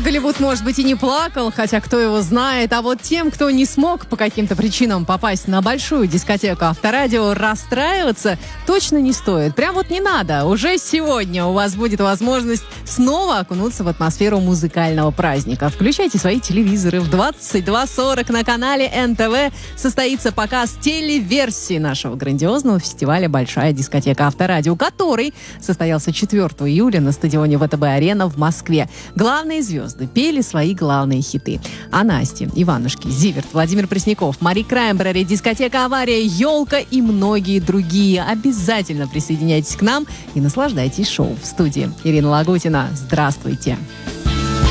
Голливуд, может быть, и не плакал, хотя кто его знает. А вот тем, кто не смог по каким-то причинам попасть на большую дискотеку Авторадио, расстраиваться точно не стоит. Прям вот не надо. Уже сегодня у вас будет возможность снова окунуться в атмосферу музыкального праздника. Включайте свои телевизоры. В 22:40 на канале НТВ состоится показ телеверсии нашего грандиозного фестиваля «Большая дискотека Авторадио», который состоялся 4 июля на стадионе ВТБ-арена в Москве. Главные звезды пели свои главные хиты. А Настя, Иванушки, Зиверт, Владимир Пресняков, Мари Краймбрери, дискотека «Авария», «Елка» и многие другие. Обязательно присоединяйтесь к нам и наслаждайтесь шоу. В студии Ирина Лагутина. Здравствуйте.